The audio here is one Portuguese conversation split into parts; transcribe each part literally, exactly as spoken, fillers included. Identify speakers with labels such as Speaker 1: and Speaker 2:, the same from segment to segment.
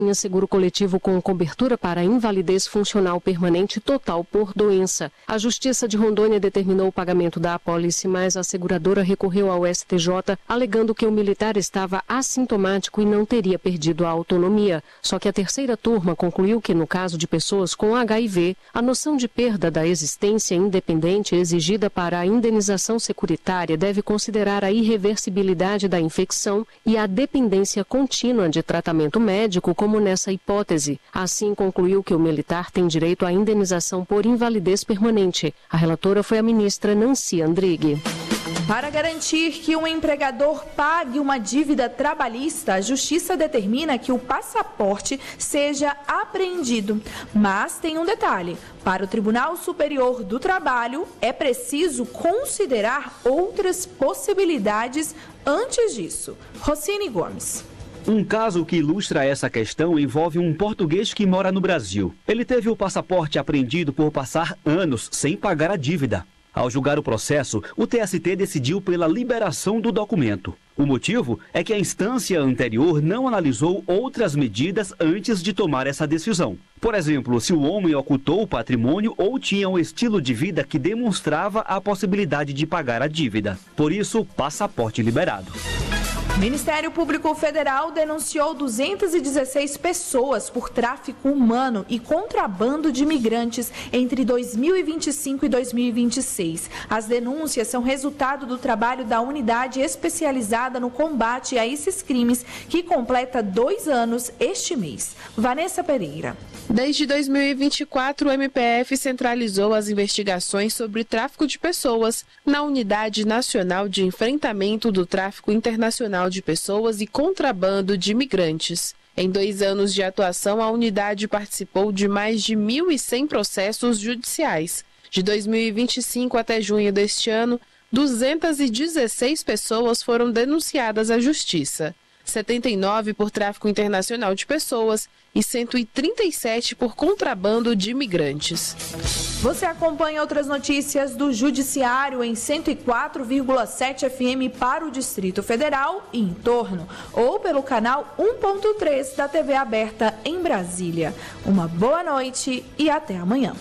Speaker 1: seguro coletivo com cobertura para invalidez funcional permanente total por doença. A Justiça de Rondônia determinou o pagamento da apólice, mas a seguradora recorreu ao S T J, alegando que o militar estava assintomático e não teria perdido a autonomia. Só que a terceira turma concluiu que, no caso de pessoas com H I V, a noção de perda da existência independente exigida para a indenização securitária deve considerar a irreversibilidade da infecção e a dependência contínua de tratamento médico, como nessa hipótese. Assim, concluiu que o militar tem direito à indenização por invalidez permanente. A relatora foi a ministra Nancy Andrighi.
Speaker 2: Para garantir que um empregador pague uma dívida trabalhista, a Justiça determina que o passaporte seja apreendido. Mas tem um detalhe: para o Tribunal Superior do Trabalho, é preciso considerar outras possibilidades antes disso. Rocine Gomes.
Speaker 3: Um caso que ilustra essa questão envolve um português que mora no Brasil. Ele teve o passaporte apreendido por passar anos sem pagar a dívida. Ao julgar o processo, o T S T decidiu pela liberação do documento. O motivo é que a instância anterior não analisou outras medidas antes de tomar essa decisão. Por exemplo, se o homem ocultou o patrimônio ou tinha um estilo de vida que demonstrava a possibilidade de pagar a dívida. Por isso, passaporte liberado.
Speaker 2: O Ministério Público Federal denunciou duzentas e dezesseis pessoas por tráfico humano e contrabando de imigrantes entre dois mil e vinte e cinco e dois mil e vinte e seis. As denúncias são resultado do trabalho da unidade especializada no combate a esses crimes, que completa dois anos este mês. Vanessa Pereira.
Speaker 4: Desde dois mil e vinte e quatro, o M P F centralizou as investigações sobre tráfico de pessoas na Unidade Nacional de Enfrentamento do Tráfico Internacional de Pessoas e Contrabando de Imigrantes. Em dois anos de atuação, a unidade participou de mais de mil e cem processos judiciais. De dois mil e vinte e cinco até junho deste ano, duzentas e dezesseis pessoas foram denunciadas à Justiça. setenta e nove por tráfico internacional de pessoas e cento e trinta e sete por contrabando de imigrantes.
Speaker 2: Você acompanha outras notícias do Judiciário em cento e quatro vírgula sete F M para o Distrito Federal e em torno, ou pelo canal um ponto três da T V aberta em Brasília. Uma boa noite e até amanhã.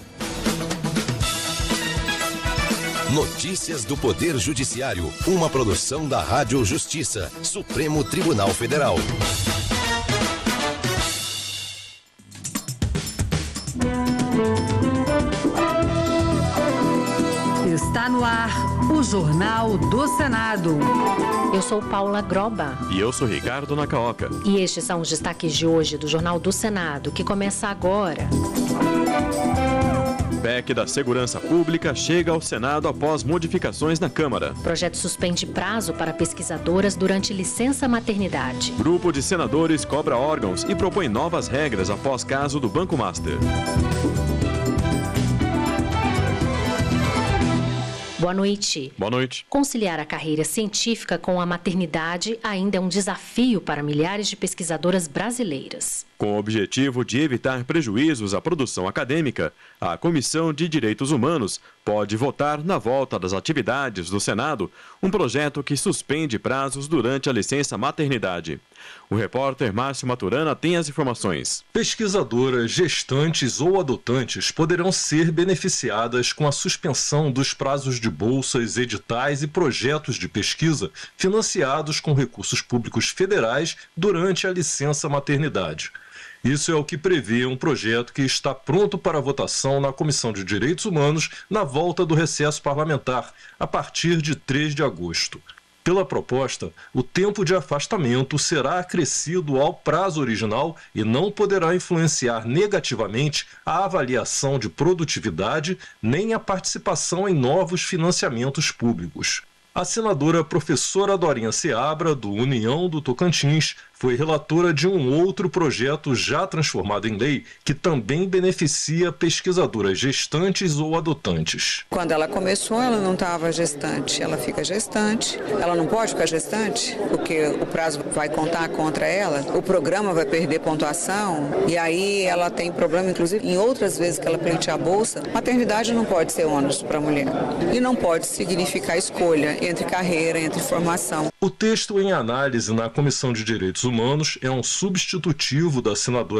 Speaker 5: Notícias do Poder Judiciário, uma produção da Rádio Justiça, Supremo Tribunal Federal.
Speaker 6: Está no ar o Jornal do Senado.
Speaker 7: Eu sou Paula Groba.
Speaker 8: E eu sou Ricardo Nacaoca.
Speaker 7: E estes são os destaques de hoje do Jornal do Senado, que começa agora.
Speaker 8: P E C da Segurança Pública chega ao Senado após modificações na Câmara.
Speaker 7: Projeto suspende prazo para pesquisadoras durante licença maternidade.
Speaker 8: Grupo de senadores cobra órgãos e propõe novas regras após caso do Banco Master.
Speaker 7: Boa noite.
Speaker 8: Boa noite.
Speaker 7: Conciliar a carreira científica com a maternidade ainda é um desafio para milhares de pesquisadoras brasileiras.
Speaker 8: Com o objetivo de evitar prejuízos à produção acadêmica, a Comissão de Direitos Humanos pode votar na volta das atividades do Senado um projeto que suspende prazos durante a licença maternidade. O repórter Márcio Maturana tem as informações.
Speaker 9: Pesquisadoras, gestantes ou adotantes poderão ser beneficiadas com a suspensão dos prazos de bolsas, editais e projetos de pesquisa financiados com recursos públicos federais durante a licença maternidade. Isso é o que prevê um projeto que está pronto para votação na Comissão de Direitos Humanos na volta do recesso parlamentar, a partir de três de agosto. Pela proposta, o tempo de afastamento será acrescido ao prazo original e não poderá influenciar negativamente a avaliação de produtividade nem a participação em novos financiamentos públicos. A senadora professora Dorinha Seabra, do União do Tocantins, foi relatora de um outro projeto já transformado em lei que também beneficia pesquisadoras gestantes ou adotantes.
Speaker 10: Quando ela começou, ela não estava gestante, ela fica gestante. Ela não pode ficar gestante, porque o prazo vai contar contra ela, o programa vai perder pontuação, e aí ela tem problema, inclusive, em outras vezes que ela pleiteia a bolsa. Maternidade não pode ser ônus para a mulher e não pode significar escolha entre carreira, entre formação.
Speaker 9: O texto em análise na Comissão de Direitos Humanos é um substitutivo da senadora